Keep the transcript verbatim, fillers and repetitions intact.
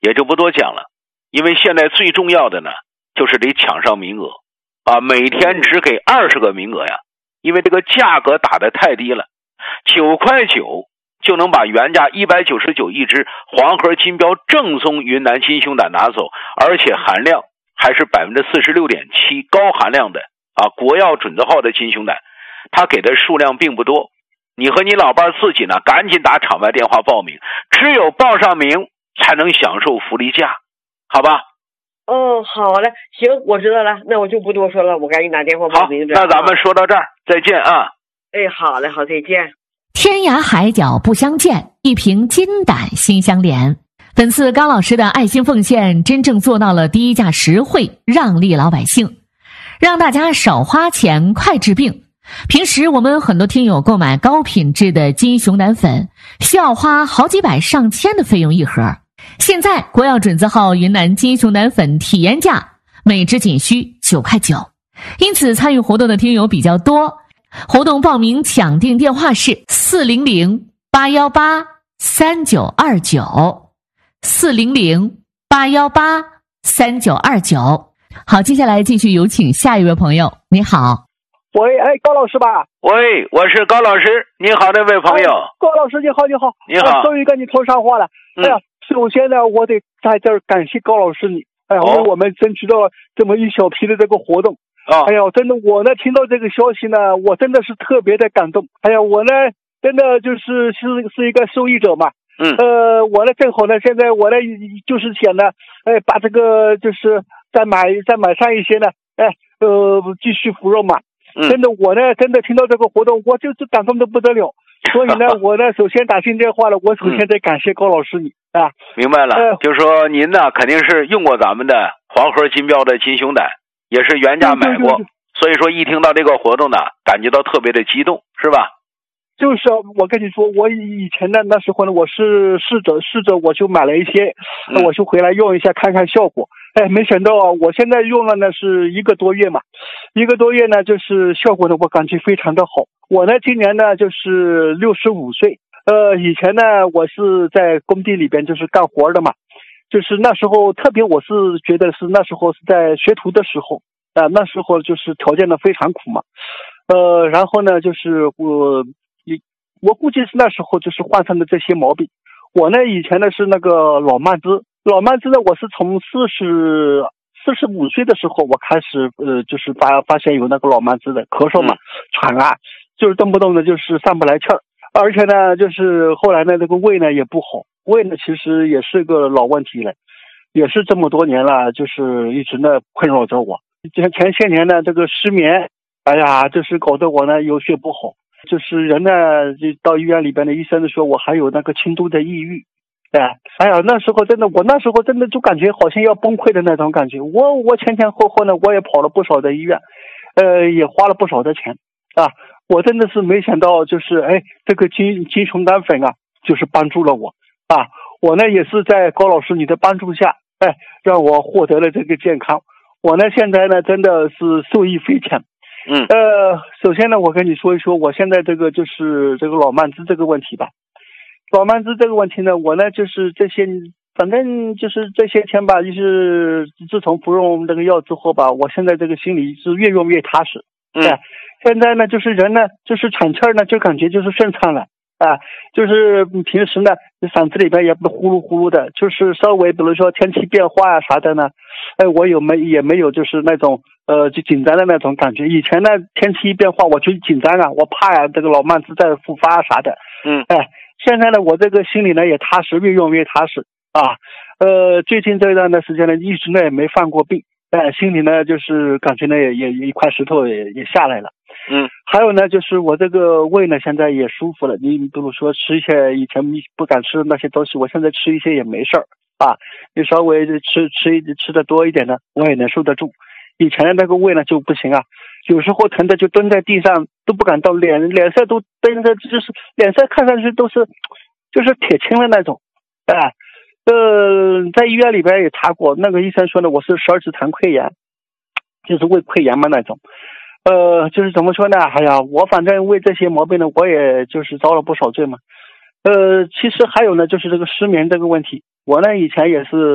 也就不多讲了。因为现在最重要的呢，就是得抢上名额啊，每天只给二十个名额呀，因为这个价格打得太低了，九块九就能把原价一百九十九一只黄河金标正宗云南金熊胆拿走，而且含量还是 百分之四十六点七 高含量的啊，国药准字号的金熊胆，它给的数量并不多。你和你老伴自己呢，赶紧打场外电话报名，只有报上名才能享受福利价，好吧？ 哦，好嘞，行，我知道了，那我就不多说了，我赶紧打电话报名。 好，那咱们说到这儿，再见啊！ 哎，好嘞，好，再见。 天涯海角不相见，一瓶金胆心相连。本次高老师的爱心奉献，真正做到了低价实惠，让利老百姓，让大家少花钱，快治病。平时我们很多听友购买高品质的金熊胆粉，需要花好几百上千的费用一盒。现在国药准字号云南金熊胆粉体验价每支仅需九块九，因此参与活动的听友比较多。活动报名抢订电话是四零零八一八三九二九，四零零八一八三九二九。好，接下来继续有请下一位朋友。你好。 喂，哎，高老师吧？ 喂，我是高老师。你好，那位朋友。 哎、高老师，你好，你好。 你好。 终于跟你通上话了。 嗯、 哎呀，首先呢，我得在这儿感谢高老师你，哎呀，为、哦、我们争取到了这么一小批的这个活动。 啊、哦， 哎呀，真的，我呢听到这个消息呢，我真的是特别的感动。哎呀，我呢真的就是是是一个受益者嘛。 嗯。 呃，我呢正好呢，现在我呢就是想呢，哎，把这个就是再买再买上一些呢，哎，呃，继续服用嘛。 嗯、 真的，我呢，真的听到这个活动，我就是感动的不得了。所以呢，我呢，首先打进电话了，我首先得感谢高老师你、嗯、啊。 明白了，呃、就是说您呢，肯定是用过咱们的黄河金标的金熊胆，也是原价买过，所以说一听到这个活动呢，感觉到特别的激动，是吧？ 就是我跟你说，我以前呢，那时候呢，我是试着试着，我就买了一些， 嗯、 我就回来用一下看看效果。哎，没想到啊，我现在用了呢是一个多月嘛，一个多月呢，就是效果呢，我感觉非常的好。我呢今年呢就是六十五岁，呃，以前呢我是在工地里边就是干活的嘛，就是那时候特别我是觉得是那时候是在学徒的时候啊、呃，那时候就是条件呢非常苦嘛，呃，然后呢就是我我估计是那时候就是患上的这些毛病。我呢以前呢是那个老慢支。老慢支呢，我是从四十四十五岁的时候，我开始呃，就是发发现有那个老慢支的咳嗽嘛，喘啊，就是动不动的就是上不来气儿，而且呢，就是后来呢，这个胃呢也不好，胃呢其实也是个老问题了，也是这么多年了，就是一直呢困扰着我。前前些年呢，这个失眠，哎呀，就是搞得我呢有些不好，就是人呢就到医院里边的医生说我还有那个轻度的抑郁。哎，哎呀，那时候真的，我那时候真的就感觉好像要崩溃的那种感觉。我我前前后后呢，我也跑了不少的医院，呃，也花了不少的钱啊。我真的是没想到，就是哎，这个金金熊胆粉啊，就是帮助了我啊。我呢也是在高老师你的帮助下，哎，让我获得了这个健康。我呢现在呢真的是受益匪浅。 嗯。 呃，首先呢，我跟你说一说我现在这个就是这个老慢支这个问题吧。老慢支这个问题呢，我呢就是这些，反正就是这些天吧，就是自从服用这个药之后吧，我现在这个心里是越用越踏实。 嗯， 现在呢，就是人呢，就是喘气儿呢，就感觉就是顺畅了啊，就是平时呢，嗓子里边也不呼噜呼噜的，就是稍微比如说天气变化啊啥的呢，哎，我有没也没有就是那种呃就紧张的那种感觉。以前呢，天气一变化我就紧张啊，我怕呀、啊、这个老慢支再复发啥的。 嗯， 哎。现在呢，我这个心里呢也踏实，越用越踏实啊。呃，最近这段的时间呢，一直呢也没犯过病，哎、呃，心里呢就是感觉呢也也一块石头也也下来了。 嗯， 还有呢，就是我这个胃呢现在也舒服了。你比如说吃一些以前不敢吃的那些东西，我现在吃一些也没事儿啊。你稍微吃吃吃的多一点呢，我也能受得住。以前的那个胃呢就不行啊，有时候疼的就蹲在地上都不敢动，脸脸色都瞪着，就是脸色看上去都是就是铁青的那种，啊，呃，在医院里边也查过，那个医生说呢，我是十二指肠溃疡，就是胃溃疡嘛那种，呃，就是怎么说呢？哎呀，我反正为这些毛病呢，我也就是遭了不少罪嘛，呃，其实还有呢，就是这个失眠这个问题，我呢以前也是。